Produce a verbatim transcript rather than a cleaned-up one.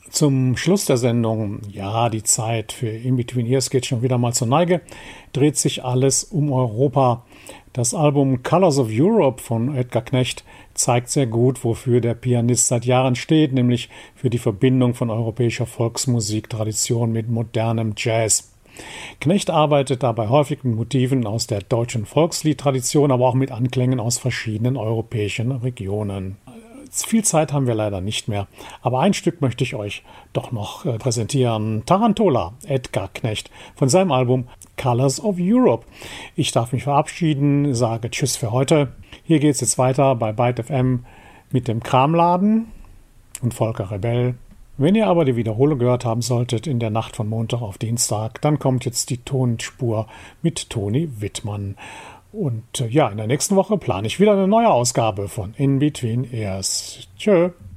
Zum Schluss der Sendung, ja, die Zeit für In Between Years geht schon wieder mal zur Neige, dreht sich alles um Europa. Das Album Colors of Europe von Edgar Knecht zeigt sehr gut, wofür der Pianist seit Jahren steht, nämlich für die Verbindung von europäischer Volksmusiktradition mit modernem Jazz. Knecht arbeitet dabei häufig mit Motiven aus der deutschen Volksliedtradition, aber auch mit Anklängen aus verschiedenen europäischen Regionen. Viel Zeit haben wir leider nicht mehr, aber ein Stück möchte ich euch doch noch äh, präsentieren. Tarantola, Edgar Knecht, von seinem Album Colors of Europe. Ich darf mich verabschieden, sage Tschüss für heute. Hier geht es jetzt weiter bei Byte F M mit dem Kramladen und Volker Rebell. Wenn ihr aber die Wiederholung gehört haben solltet in der Nacht von Montag auf Dienstag, dann kommt jetzt die Tonspur mit Toni Wittmann. Und äh, ja, in der nächsten Woche plane ich wieder eine neue Ausgabe von In Between Ears. Tschö.